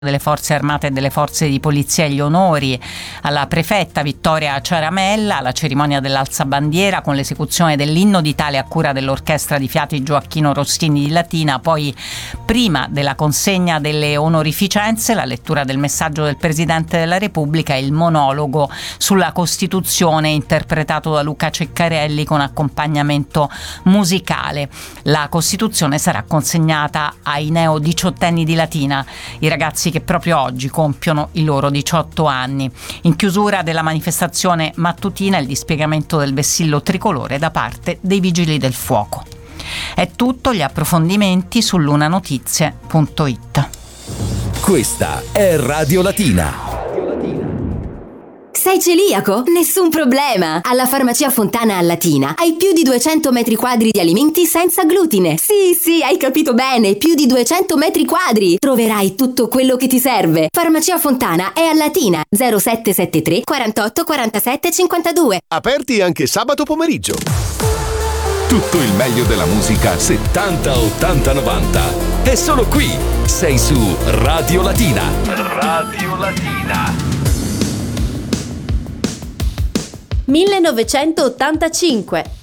delle Forze Armate e delle Forze di Polizia gli onori alla prefetta Vittoria Ciaramella, alla cerimonia dell'alzabandiera con l'esecuzione dell'inno d'Italia a cura dell'Orchestra di Fiati Gioacchino Rossini di Latina. Poi, prima della consegna delle onorificenze, la lettura del messaggio del Presidente della Repubblica e il monologo sulla Costituzione interpretato da Luca Ceccarelli con accompagnamento musicale. La Costituzione sarà consegnata ai neo diciottenni di Latina, i ragazzi che proprio oggi compiono i loro 18 anni. In chiusura della manifestazione mattutina il dispiegamento del vessillo tricolore da parte dei Vigili del Fuoco. È tutto, gli approfondimenti su lunanotizie.it. Questa è Radio Latina. Sei celiaco? Nessun problema! Alla Farmacia Fontana a Latina hai più di 200 metri quadri di alimenti senza glutine. Sì, hai capito bene, più di 200 metri quadri! Troverai tutto quello che ti serve. Farmacia Fontana è a Latina, 0773 48 47 52. Aperti anche sabato pomeriggio. Tutto il meglio della musica 70, 80, 90. È solo qui. Sei su Radio Latina. Radio Latina. 1985.